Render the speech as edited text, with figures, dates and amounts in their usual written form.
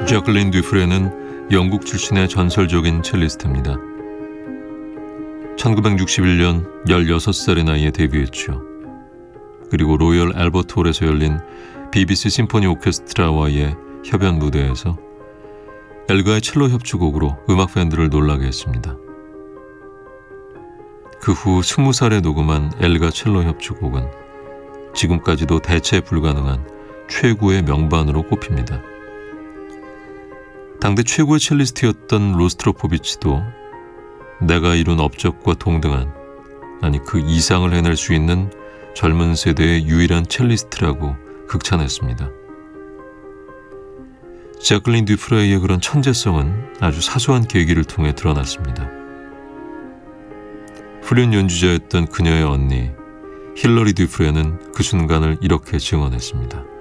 자클린 듀프레는 영국 출신의 전설적인 첼리스트입니다. 1961년 16살의 나이에 데뷔했죠. 그리고 로열 앨버트 홀에서 열린 BBC 심포니 오케스트라와의 협연 무대에서 엘가의 첼로 협주곡으로 음악 팬들을 놀라게 했습니다. 그 후 20살에 녹음한 엘가 첼로 협주곡은 지금까지도 대체 불가능한 최고의 명반으로 꼽힙니다. 당대 최고의 첼리스트였던 로스트로포비치도 내가 이룬 업적과 동등한, 아니 그 이상을 해낼 수 있는 젊은 세대의 유일한 첼리스트라고 극찬했습니다. 자클린 듀프레의 그런 천재성은 아주 사소한 계기를 통해 드러났습니다. 훌륭 연주자였던 그녀의 언니 힐러리 듀프레는 그 순간을 이렇게 증언했습니다.